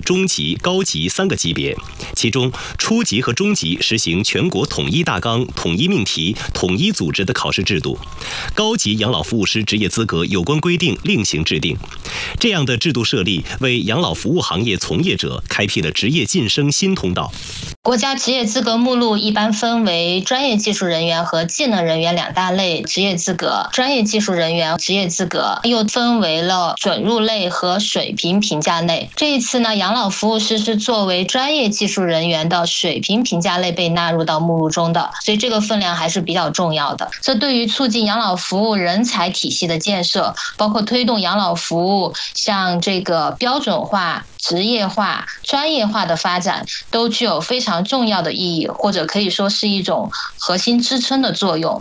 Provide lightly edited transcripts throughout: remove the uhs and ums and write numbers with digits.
中级、高级3个级别，其中初级和中级实行全国统一大纲、统一命题、统一组织的考试制度，高级养老服务师职业资格有关规定另行制定。这样的制度设立，为养老服务行业从业者开辟了职业晋升新通道。 国家职业资格目录一般分为专业技术人员和技能人员2大类职业资格，专业技术人员职业资格又分为了准入类和水平评价类。这一次呢，养老服务师是作为专业技术人员的水平评价类被纳入到目录中的，所以这个分量还是比较重要的。这对于促进养老服务人才体系的建设，包括推动养老服务像这个标准化、职业化、专业化的发展，都具有非常重要的意义，或者可以说是一种核心支撑的作用。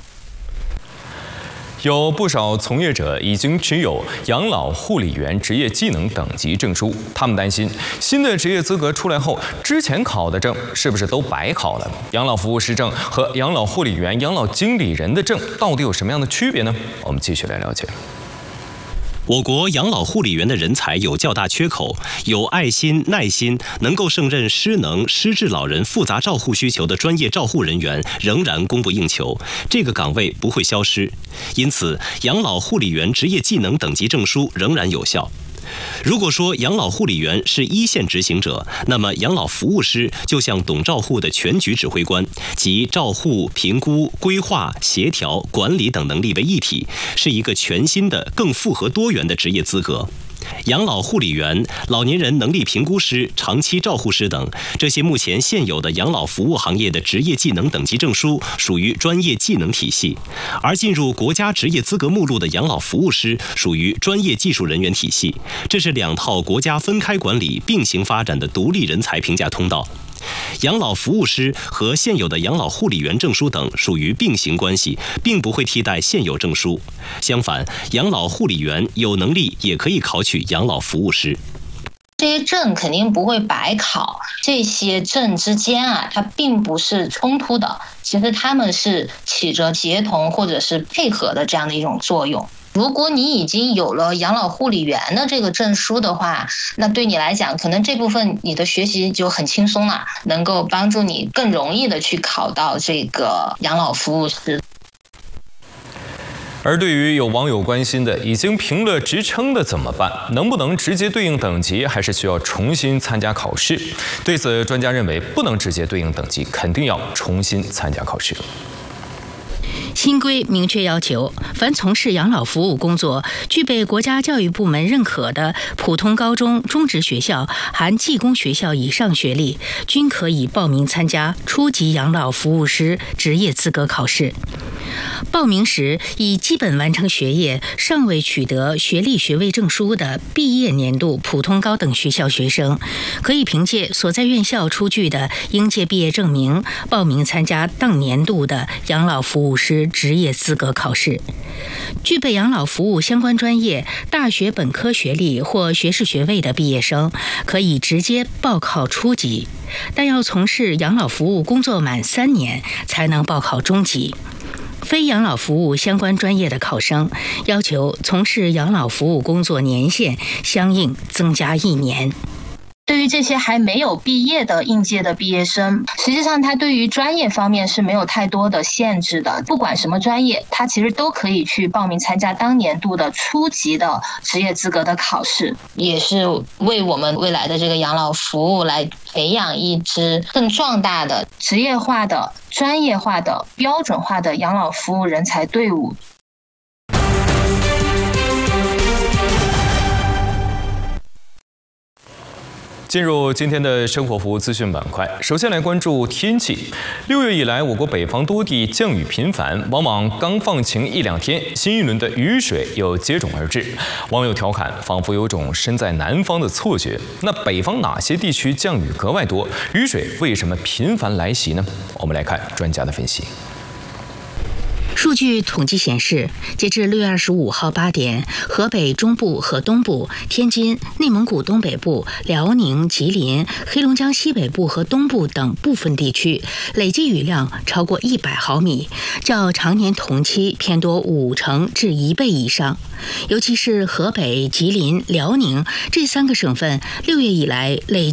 有不少从业者已经持有养老护理员职业技能等级证书，他们担心新的职业资格出来后，之前考的证是不是都白考了？养老服务师证和养老护理员、养老经理人的证到底有什么样的区别呢？我们继续来了解。 我国养老护理员的人才有较大缺口，有爱心、耐心，能够胜任失能、失智老人复杂照护需求的专业照护人员仍然供不应求，这个岗位不会消失。因此，养老护理员职业技能等级证书仍然有效。如果说养老护理员是一线执行者，那么养老服务师就像懂照护的全局指挥官，集照护、评估、规划、协调、管理等能力为一体，是一个全新的、更复合多元的职业资格。养老护理员、老年人能力评估师、长期照护师等，这些目前现有的养老服务行业的职业技能等级证书属于专业技能体系，而进入国家职业资格目录的养老服务师属于专业技术人员体系，这是2套国家分开管理并行发展的独立人才评价通道。养老服务师和现有的养老护理员证书等属于并行关系，并不会替代现有证书。相反，养老护理员有能力也可以考取养老服务师。 这些证肯定不会白考，这些证之间它并不是冲突的，其实它们是起着协同或者是配合的这样的一种作用。如果你已经有了养老护理员的这个证书的话，那对你来讲，可能这部分你的学习就很轻松了，能够帮助你更容易的去考到这个养老服务师。 而对于有网友关心的已经评了职称的怎么办？能不能直接对应等级，还是需要重新参加考试？对此，专家认为不能直接对应等级，肯定要重新参加考试。 新规明确要求，凡从事养老服务工作、具备国家教育部门认可的普通高中、中职学校含技工学校以上学历，均可以报名参加初级养老服务师职业资格考试。报名时已基本完成学业、尚未取得学历学位证书的毕业年度普通高等学校学生，可以凭借所在院校出具的应届毕业证明，报名参加当年度的养老服务师职业资格考试。具备养老服务相关专业大学本科学历或学士学位的毕业生，可以直接报考初级，但要从事养老服务工作满3年才能报考中级。非养老服务相关专业的考生，要求从事养老服务工作年限相应增加1年。 对于这些还没有毕业的应届的毕业生，实际上他对于专业方面是没有太多的限制的，不管什么专业，他其实都可以去报名参加当年度的初级的职业资格的考试，也是为我们未来的这个养老服务来培养一支更壮大的职业化的、专业化的、标准化的养老服务人才队伍。 进入今天的生活服务资讯板块，首先来关注天气。6月以来，我国北方多地降雨频繁，往往刚放晴1-2天，新一轮的雨水又接踵而至。网友调侃，仿佛有种身在南方的错觉。那北方哪些地区降雨格外多？雨水为什么频繁来袭呢？我们来看专家的分析。 数据统计显示，截至6月25号8点，河北中部和东部、天津、内蒙古东北部、辽宁、吉林、黑龙江西北部和东部等部分地区累计雨量超过100毫米，较常年同期偏多50%至1倍以上。尤其是河北、吉林、辽宁这3个省份，6月以来累